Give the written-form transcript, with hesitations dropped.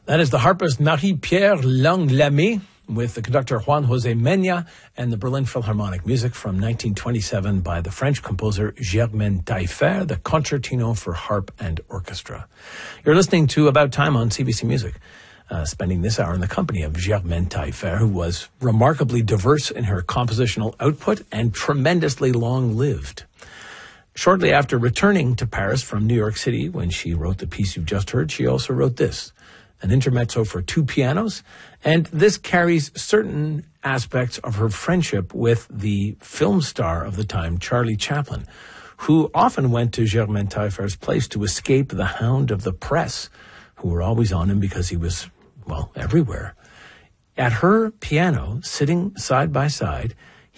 That is the harpist Marie-Pierre Langlamé with the conductor Juan José Mena and the Berlin Philharmonic music from 1927 by the French composer Germaine Taillefer, the Concertino for Harp and Orchestra. You're listening to About Time on CBC Music, spending this hour in the company of Germaine Taillefer, who was remarkably diverse in her compositional output and tremendously long-lived. Shortly after returning to Paris from New York City, when she wrote the piece you've just heard, she also wrote this, an intermezzo for two pianos, and this carries certain aspects of her friendship with the film star of the time, Charlie Chaplin, who often went to Germaine Taillefer's place to escape the hound of the press, who were always on him because he was, well, everywhere. At her piano, sitting side by side,